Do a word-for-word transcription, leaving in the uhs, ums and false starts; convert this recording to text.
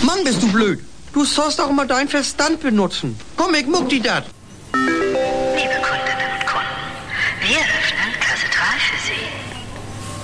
Mann, bist du blöd. Du sollst auch mal deinen Verstand benutzen. Komm, ich muck die dat.